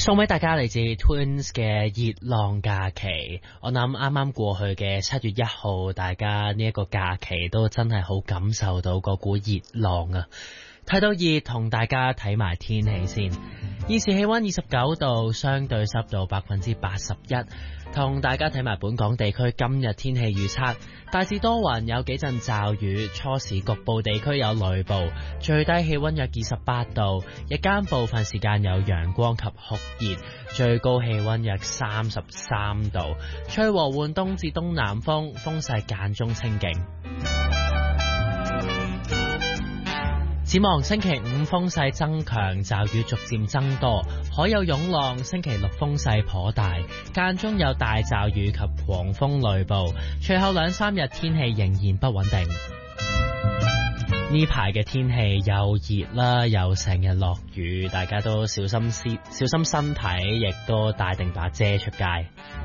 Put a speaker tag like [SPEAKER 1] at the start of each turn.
[SPEAKER 1] 送俾大家嚟自 Twins 嘅熱浪假期。我諗啱啱過去嘅7月1號，大家呢一個假期都真係好感受到嗰股熱浪啊！睇到熱，同大家睇埋天氣先。現時氣溫29度，相對濕度81%。同大家睇埋本港地區今日天氣預測，大致多雲，有幾陣驟雨，初時局部地區有雷暴，最低氣溫約28度，日間部分時間有陽光及酷熱，最高氣溫約33度，吹和緩東至東南風，風勢間中清勁。展望星期5風勢增強，驟雨逐漸增多，海有湧浪。星期6風勢頗大，間中有大驟雨及狂風雷暴。隨後2-3日天氣仍然不穩定。呢排嘅天氣又熱啦，又成日落雨，大家都小心身體，亦都帶定把遮出街。